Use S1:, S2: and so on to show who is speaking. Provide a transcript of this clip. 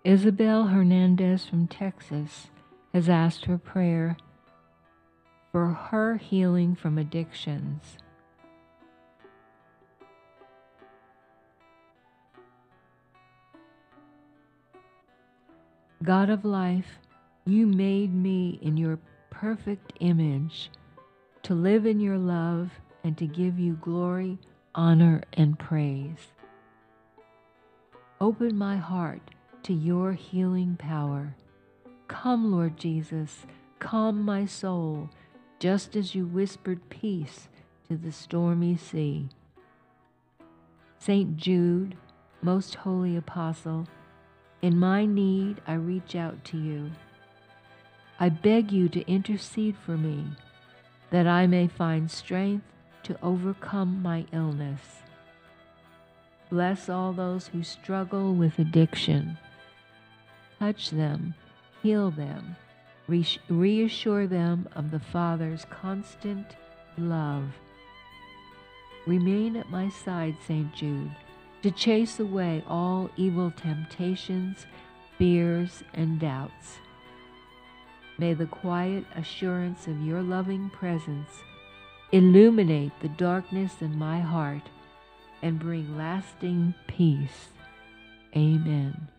S1: Isabel Hernandez from Texas has asked for prayer for her healing from addictions. God of life, you made me in your perfect image to live in your love and to give you glory, honor, and praise. Open my heart to your healing power. Come, Lord Jesus, calm my soul, just as you whispered peace to the stormy sea. Saint Jude, most holy apostle, in my need I reach out to you. I beg you to intercede for me, that I may find strength to overcome my illness. Bless all those who struggle with addiction. Touch them, heal them, reassure them of the Father's constant love. Remain at my side, St. Jude, to chase away all evil temptations, fears, and doubts. May the quiet assurance of your loving presence illuminate the darkness in my heart and bring lasting peace. Amen.